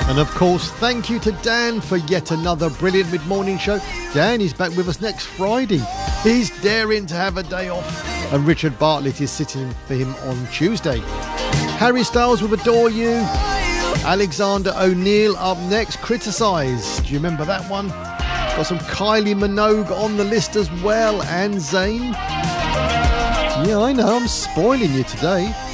And of course, thank you to Dan for yet another brilliant mid-morning show. Dan is back with us next Friday. He's daring to have a day off. And Richard Bartlett is sitting in for him on Tuesday. Harry Styles with Adore You. Alexander O'Neill up next, Criticise. Do you remember that one? Got some Kylie Minogue on the list as well, and Zayn. Yeah, I know, I'm spoiling you today.